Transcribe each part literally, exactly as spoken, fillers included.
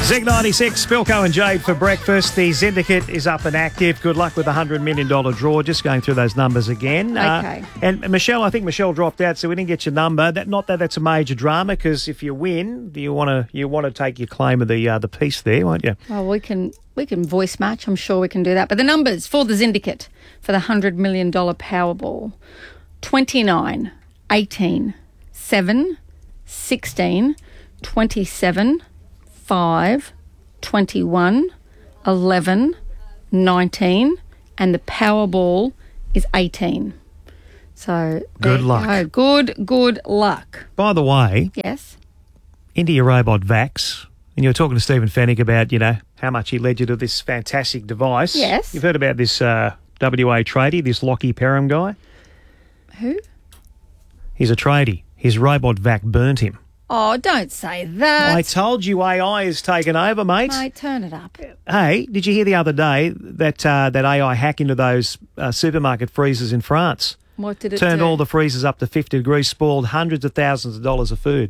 Zig ninety-six, Spilko and Jade for breakfast. The Syndicate is up and active. Good luck with the one hundred million dollars draw. Just going through those numbers again. Okay. Uh, and Michelle, I think Michelle dropped out, so we didn't get your number. That, not that that's a major drama, because if you win, you want to you want to take your claim of the uh, the piece there, won't you? Well, we can we can voice match. I'm sure we can do that. But the numbers for the Syndicate for the one hundred million dollars Powerball: twenty-nine, eighteen, seven, sixteen, twenty-seven, five, twenty-one, eleven, nineteen, and the Powerball is eighteen. So good luck. Go. Good, good luck. By the way, yes, into your robot Vax, and you were talking to Stephen Fennick about, you know, how much he led you to this fantastic device. Yes. You've heard about this uh, W A tradie, this Lockie Perham guy? Who? He's a tradie. His robot Vac burnt him. Oh, don't say that. I told you A I has taken over, mate. Mate, turn it up. Hey, did you hear the other day that uh, that A I hack into those uh, supermarket freezers in France? What did it Turned do? all the freezers up to fifty degrees, spoiled hundreds of thousands of dollars of food.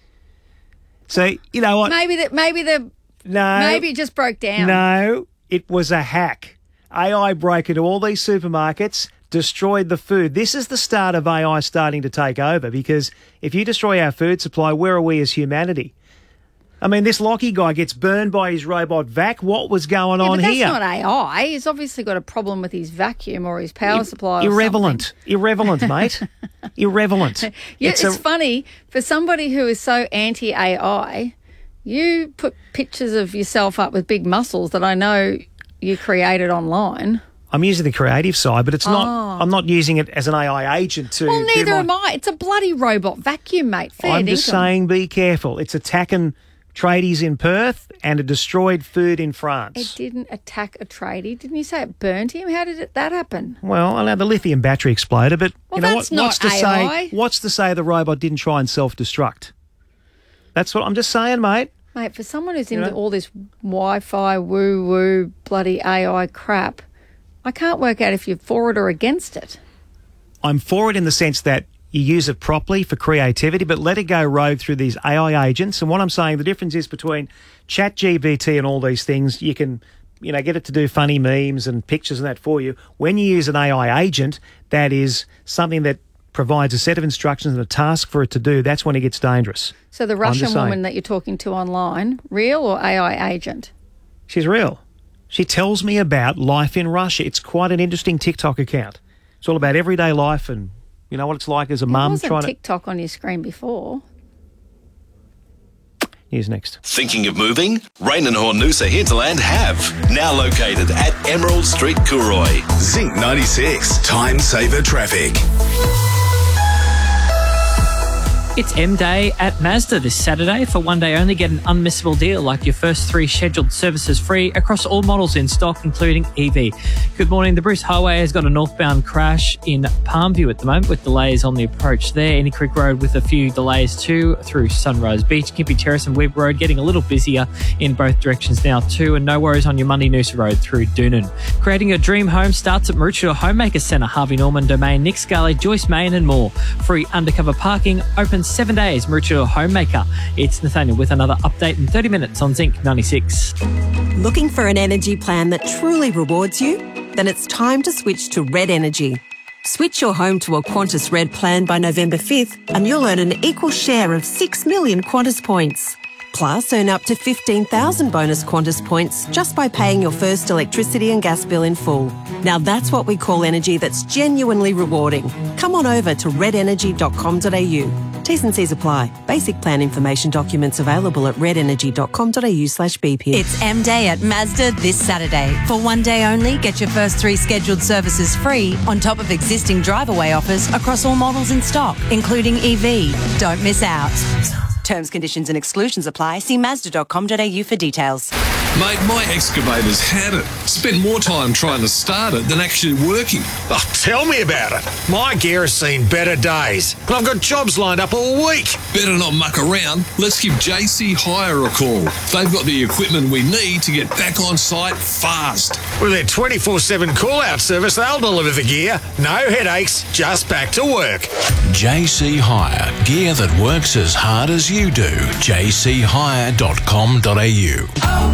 So, you know what? Maybe the maybe the No. maybe it just broke down. No, it was a hack. A I broke into all these supermarkets, destroyed the food. This is the start of A I starting to take over, because if you destroy our food supply, where are we as humanity? I mean, this Lockie guy gets burned by his robot vac. What was going yeah, on but that's here? not A I. He's obviously got a problem with his vacuum or his power supply. Or Irrelevant. something. Irrelevant, mate. Irrelevant. Yeah, it's it's, a, funny for somebody who is so anti-A I. You put pictures of yourself up with big muscles that I know you created online. I'm using the creative side, but it's not. Oh. I'm not using it as an A I agent to. Well, do neither my- am I. It's a bloody robot vacuum, mate. Fair I'm just dinkum. saying, be careful. It's attacking tradies in Perth and it destroyed food in France. It didn't attack a tradie. Didn't you say it burnt him? How did it, that happen? Well, I know the lithium battery exploded, but Well, you know that's what, what's not to A I. say? What's to say the robot didn't try and self-destruct? That's what I'm just saying, mate. Mate, for someone who's You into know? all this Wi-Fi, woo-woo, bloody A I crap, I can't work out if you're for it or against it. I'm for it in the sense that you use it properly for creativity, but let it go rogue through these A I agents. And what I'm saying, the difference is between ChatGPT and all these things, you can, you know, get it to do funny memes and pictures and that for you. When you use an A I agent, that is something that provides a set of instructions and a task for it to do, that's when it gets dangerous. So the I'm Russian just saying. woman that you're talking to online, real or A I agent? She's real. She tells me about life in Russia. It's quite an interesting TikTok account. It's all about everyday life and, you know, what it's like as a There mum wasn't trying to... TikTok on your screen before. News next. Thinking of moving? Rain and Hornusa Hinterland have. Now located at Emerald Street, Cooroy. Zinc ninety-six. Time saver traffic. It's M Day at Mazda this Saturday. For one day only, get an unmissable deal like your first three scheduled services free across all models in stock, including E V. Good morning. The Bruce Highway has got a northbound crash in Palmview at the moment with delays on the approach there. Any Creek Road with a few delays too through Sunrise Beach. Kimpy Terrace and Webb Road getting a little busier in both directions now too. And no worries on your Mundy Noosa Road through Doonan. Creating your dream home starts at Maroochydore Homemaker Centre, Harvey Norman Domain, Nick Scully, Joyce Main and more. Free undercover parking, open seven days, Maroochydore Homemaker. It's Nathaniel with another update in thirty minutes on Zinc ninety-six. Looking for an energy plan that truly rewards you? Then it's time to switch to Red Energy. Switch your home to a Qantas Red plan by November fifth and you'll earn an equal share of six million Qantas points. Plus, earn up to fifteen thousand bonus Qantas points just by paying your first electricity and gas bill in full. Now that's what we call energy that's genuinely rewarding. Come on over to red energy dot com dot a u. T's and C's apply. Basic plan information documents available at red energy dot com dot a u slash b p. It's M Day at Mazda this Saturday. For one day only, get your first three scheduled services free on top of existing drive-away offers across all models in stock, including E V. Don't miss out. Terms, conditions and exclusions apply. See mazda dot com dot a u for details. Mate, my excavator's had it. Spent more time trying to start it than actually working. Oh, tell me about it. My gear has seen better days, and I've got jobs lined up all week. Better not muck around. Let's give J C Hire a call. They've got the equipment we need to get back on site fast. With their twenty-four seven call-out service, they'll deliver the gear. No headaches, just back to work. J C Hire. Gear that works as hard as you do. j c hire dot com dot a u.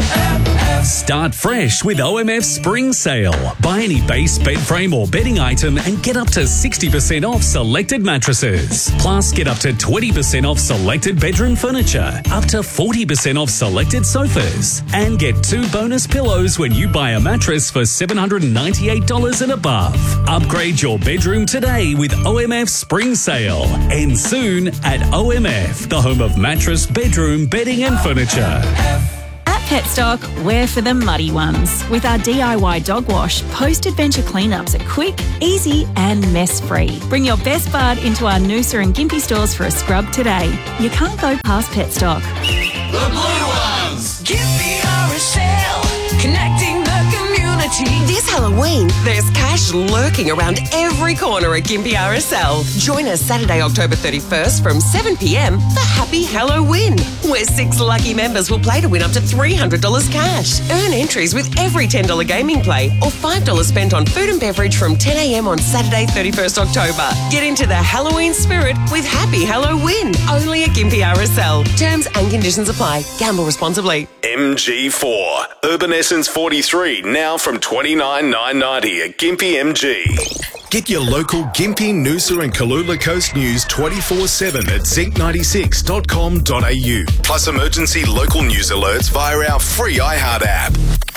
Start fresh with O M F Spring Sale. Buy any base, bed frame or bedding item and get up to sixty percent off selected mattresses. Plus, get up to twenty percent off selected bedroom furniture, up to forty percent off selected sofas, and get two bonus pillows when you buy a mattress for seven hundred ninety-eight dollars and above. Upgrade your bedroom today with O M F Spring Sale. End soon at O M F, the home of mattress, bedroom, bedding and furniture. At Petstock, we're for the muddy ones. With our D I Y dog wash, post-adventure cleanups are quick, easy and mess-free. Bring your best bud into our Noosa and Gympie stores for a scrub today. You can't go past Petstock. The blue ones! Gympie R S L, connecting the community. This Halloween, there's cash lurking around every corner at Gympie R S L. Join us Saturday, October thirty-first from seven p m for Happy Halloween, where six lucky members will play to win up to three hundred dollars cash. Earn entries with every ten dollars gaming play or five dollars spent on food and beverage from ten a m on Saturday, thirty-first October. Get into the Halloween spirit with Happy Halloween, only at Gympie R S L. Terms and conditions apply. Gamble responsibly. M G four. Urban Essence forty-three, now from twenty-nine thousand nine hundred ninety dollars at Gympie M G. Get your local Gympie, Noosa and Kalula Coast news twenty-four seven at zinc ninety-six dot com dot a u. Plus emergency local news alerts via our free iHeart app.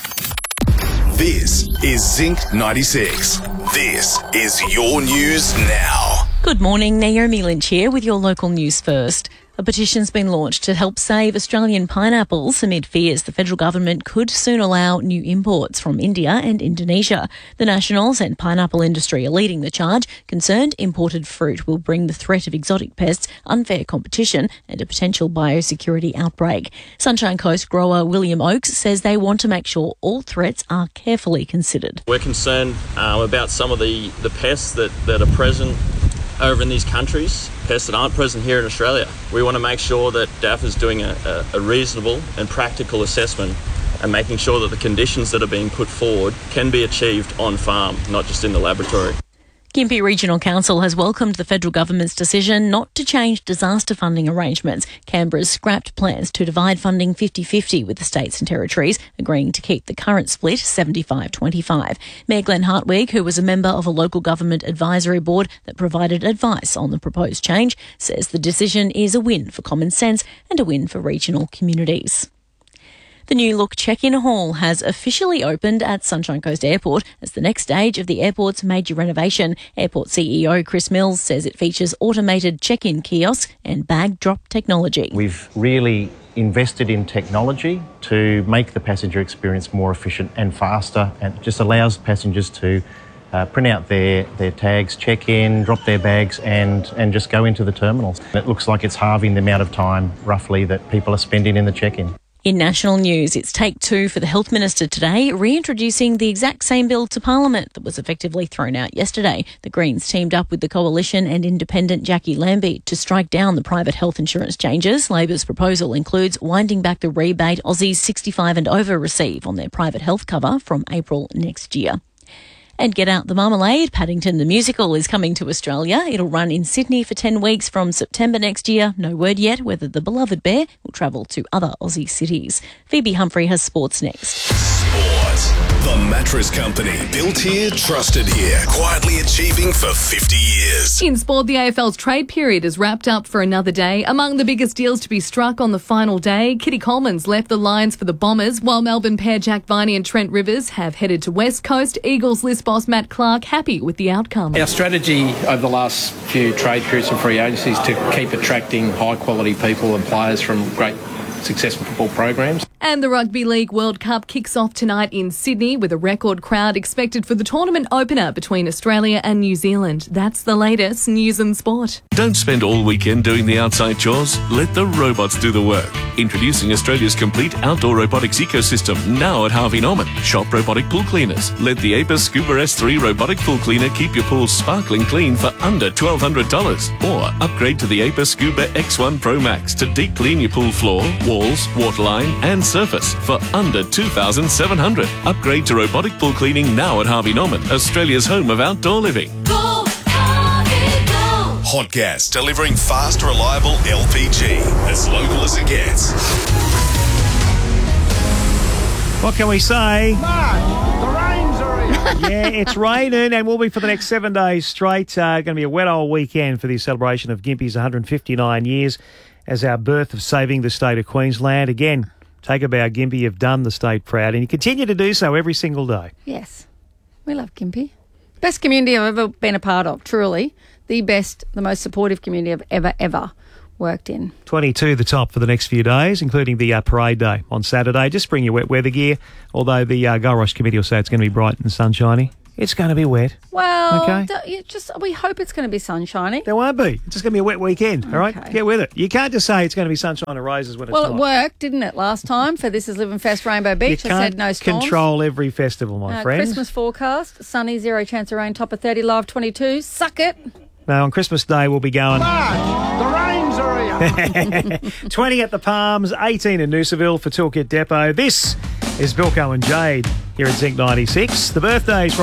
This is Zinc ninety-six. This is your news now. Good morning, Naomi Lynch here with your local news first. A petition's been launched to help save Australian pineapples amid fears the federal government could soon allow new imports from India and Indonesia. The Nationals and pineapple industry are leading the charge, concerned imported fruit will bring the threat of exotic pests, unfair competition and a potential biosecurity outbreak. Sunshine Coast grower William Oakes says they want to make sure all threats are carefully considered. We're concerned um, about some of the, the pests that, that are present over in these countries, pests that aren't present here in Australia. We want to make sure that D A F is doing a, a, a reasonable and practical assessment and making sure that the conditions that are being put forward can be achieved on farm, not just in the laboratory. Gympie Regional Council has welcomed the federal government's decision not to change disaster funding arrangements. Canberra's scrapped plans to divide funding fifty-fifty with the states and territories, agreeing to keep the current split seventy-five twenty-five. Mayor Glenn Hartwig, who was a member of a local government advisory board that provided advice on the proposed change, says the decision is a win for common sense and a win for regional communities. The new look check-in hall has officially opened at Sunshine Coast Airport as the next stage of the airport's major renovation. Airport C E O Chris Mills says it features automated check-in kiosks and bag drop technology. We've really invested in technology to make the passenger experience more efficient and faster, and it just allows passengers to uh, print out their, their tags, check in, drop their bags and, and just go into the terminals. It looks like it's halving the amount of time roughly that people are spending in the check-in. In national news, it's take two for the Health Minister today, reintroducing the exact same bill to Parliament that was effectively thrown out yesterday. The Greens teamed up with the Coalition and independent Jackie Lambie to strike down the private health insurance changes. Labor's proposal includes winding back the rebate Aussies sixty-five and over receive on their private health cover from April next year. And Get Out the Marmalade, Paddington the Musical, is coming to Australia. It'll run in Sydney for ten weeks from September next year. No word yet whether the beloved bear will travel to other Aussie cities. Phoebe Humphrey has sports next. Sport. The Mattress Company. Built here, trusted here. Quietly achieving for fifty years. In sport, the A F L's trade period is wrapped up for another day. Among the biggest deals to be struck on the final day, Kitty Coleman's left the Lions for the Bombers, while Melbourne pair Jack Viney and Trent Rivers have headed to West Coast. Eagles list boss Matt Clark happy with the outcome. Our strategy over the last few trade periods and free agencies to keep attracting high quality people and players from great successful football programs. And the Rugby League World Cup kicks off tonight in Sydney with a record crowd expected for the tournament opener between Australia and New Zealand. That's the latest news and sport. Don't spend all weekend doing the outside chores. Let the robots do the work. Introducing Australia's complete outdoor robotics ecosystem now at Harvey Norman. Shop robotic pool cleaners. Let the Apis Scuba S three robotic pool cleaner keep your pool sparkling clean for under twelve hundred dollars. Or upgrade to the Apis Scuba X one Pro Max to deep clean your pool floor, walls, waterline and surface for under two thousand seven hundred dollars. Upgrade to robotic pool cleaning now at Harvey Norman, Australia's home of outdoor living. Go, Harvey, go! Hot Gas, delivering fast, reliable L P G. As local as it gets. What can we say? Mark, the rains are here. Yeah, it's raining and will be for the next seven days straight. Uh, going to be a wet old weekend for the celebration of Gympie's one hundred fifty-nine years as our birth of saving the state of Queensland. Again, take a bow, Gympie. You've done the state proud and you continue to do so every single day. Yes, we love Gympie. Best community I've ever been a part of, truly. The best, the most supportive community I've ever, ever worked in. twenty-two the top for the next few days, including the uh, parade day on Saturday. Just bring your wet weather gear, although the uh, Gold Rush committee will say it's going to be bright and sunshiny. It's going to be wet. Well, Okay. d- you just we hope it's going to be sunshiny. There won't be. It's just going to be a wet weekend, all right? Okay. Get with it. You can't just say it's going to be sunshine and roses when it's Well, not. it worked, didn't it, last time for This Is Living Fest Rainbow Beach? You I can't said no storms. control every festival, my Uh, friend. Christmas forecast, sunny, zero chance of rain, top of thirty, low of twenty-two. Suck it. Now, on Christmas Day, we'll be going Mark, the rains are here. twenty at the Palms, eighteen in Noosaville for Toolkit Depot. This is Bilko and Jade here at Zinc ninety-six. The birthdays